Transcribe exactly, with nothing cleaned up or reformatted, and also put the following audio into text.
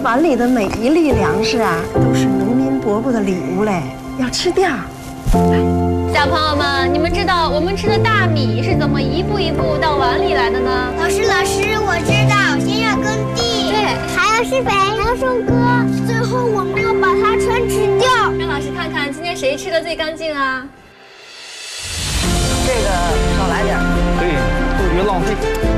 碗里的每一粒粮食啊，都是农民伯伯的礼物嘞，要吃掉。 小朋友们，你们知道我们吃的大米是怎么一步一步到碗里来的呢？ 老师，老师，我知道，先要耕地，对，还要施肥，还要收割，最后我们要把它全吃掉。 让老师看看今天谁吃的最干净啊？ 这个少来点， 可以，别浪费。